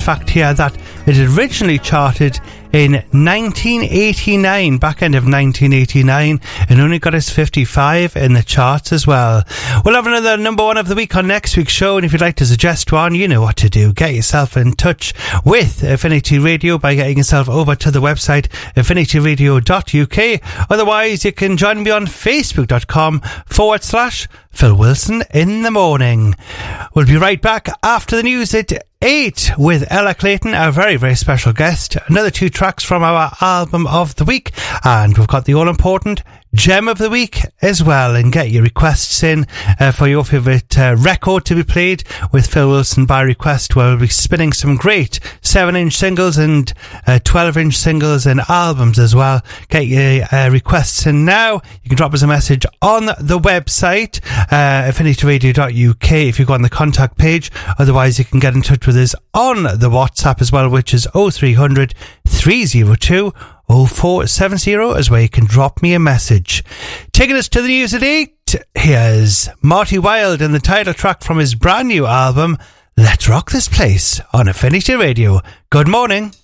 fact here that it originally charted in 1989, back end of 1989, and only got us 55 in the charts as well. We'll have another number one of the week on next week's show, and if you'd like to suggest one, you know what to do. Get yourself in touch with Affinity Radio by getting yourself over to the website affinityradio.uk. Otherwise, you can join me on facebook.com/Phil Wilson in the morning. We'll be right back after the news at 8 with Ella Clayton, our very, very special guest. Another 2 tracks from our album of the week, and we've got the all-important gem of the week as well. And get your requests in for your favourite record to be played with Phil Wilson by request, where we'll be spinning some great 7-inch singles and 12-inch singles and albums as well. Get your requests in now. You can drop us a message on the website affinityradio.uk if you go on the contact page. Otherwise, you can get in touch with us on the WhatsApp as well, which is 0300 302 0470, is where you can drop me a message. Taking us to the news at 8, here's Marty Wilde and the title track from his brand new album, Let's Rock This Place, on Affinity Radio. Good morning.